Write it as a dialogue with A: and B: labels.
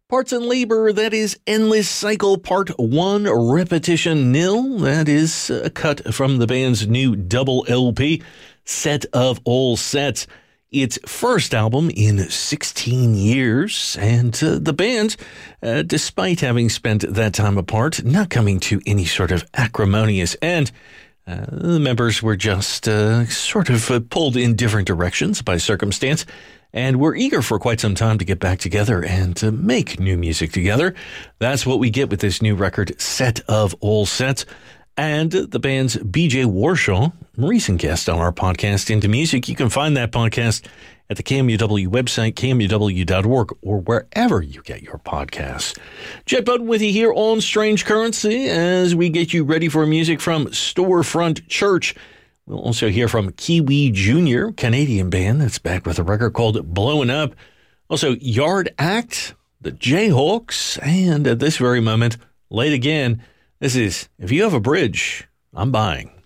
A: Parts and Labor, that is Endless Cycle Part 1, Repetition Nil. That is a cut from the band's new double LP, Set of All Sets. Its first album in 16 years, and the band, despite having spent that time apart, not coming to any sort of acrimonious end. The members were just sort of pulled in different directions by circumstance, and were eager for quite some time to get back together and to make new music together. That's what we get with this new record, Set of All Sets. And the band's BJ Warshaw, recent guest on our podcast, Into Music. You can find that podcast at the KMUW website, kmuw.org, or wherever you get your podcasts. Jet Button with you here on Strange Currency as we get you ready for music from Storefront Church. We'll also hear from Kiwi Jr., Canadian band that's back with a record called Blowing Up. Also, Yard Act, the Jayhawks, and at this very moment, late again, this is If You Have a Bridge, I'm Buying.